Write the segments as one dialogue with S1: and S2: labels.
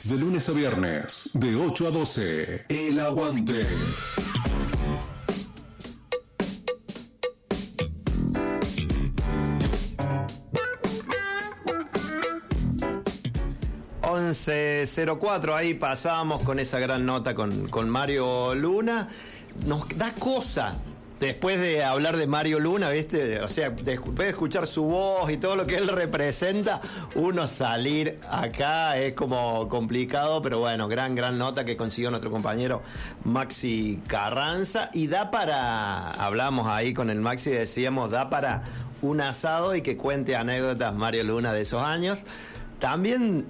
S1: De lunes a viernes, de 8 a 12, El Aguante.
S2: .04, ahí pasamos con esa gran nota con Mario Luna. Nos da cosa después de hablar de Mario Luna, ¿viste? O sea, después de escuchar su voz y todo lo que él representa, uno salir acá es como complicado, pero bueno, gran nota que consiguió nuestro compañero Maxi Carranza. Y da para, hablamos ahí con el Maxi y decíamos, da para un asado y que cuente anécdotas Mario Luna de esos años. También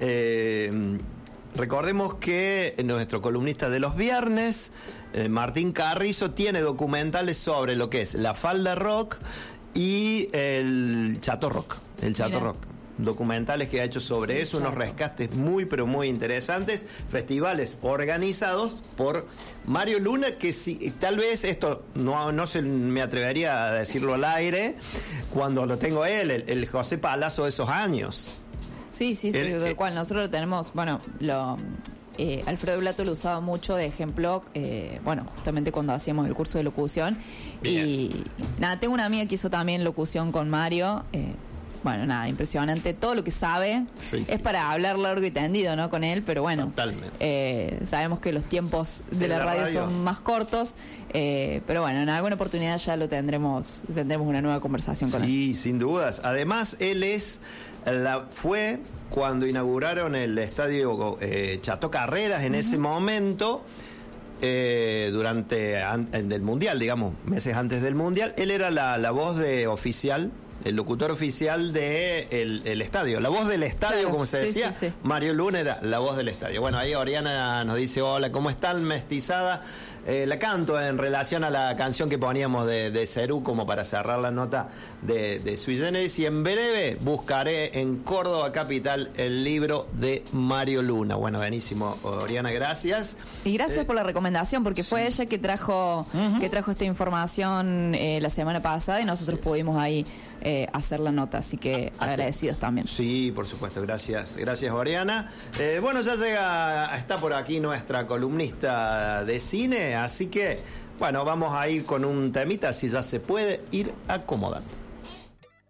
S2: recordemos que nuestro columnista de los viernes, Martín Carrizo, tiene documentales sobre lo que es la falda rock y el chato rock. El chato rock. Documentales que ha hecho sobre eso, unos rescates muy pero muy interesantes, festivales organizados por Mario Luna, que si, tal vez esto no se me atrevería a decirlo al aire cuando lo tengo él, el José Palazzo de esos años.
S3: Sí, del cual nosotros lo tenemos, bueno, Alfredo Blato lo usaba mucho de ejemplo, justamente cuando hacíamos el curso de locución. Bien. Y nada, tengo una amiga que hizo también locución con Mario, impresionante, todo lo que sabe, es para hablar largo y tendido, ¿no? Con él, pero bueno, sabemos que los tiempos de la radio son más cortos, pero bueno, en alguna oportunidad ya tendremos una nueva conversación con él.
S2: Sí, sin dudas. Además, él fue cuando inauguraron el estadio Chato Carreras en ese momento, durante el Mundial, digamos, meses antes del Mundial. Él era la voz oficial, el locutor oficial el estadio, la voz del estadio, claro, como se decía. Sí. Mario Luna era la voz del estadio. Bueno, ahí Oriana nos dice: hola, ¿cómo están? Mestizada. La canto en relación a la canción que poníamos de Cerú, como para cerrar la nota de Sui Generis. Y en breve buscaré en Córdoba capital el libro de Mario Luna. Bueno, buenísimo, Oriana, gracias.
S3: Y gracias por la recomendación, porque fue ella que trajo esta información la semana pasada y nosotros pudimos ahí hacer la nota, así que agradecidos también.
S2: Sí, por supuesto, gracias Oriana. Ya está por aquí nuestra columnista de cine, así que bueno, vamos a ir con un temita, si ya se puede ir acomodando.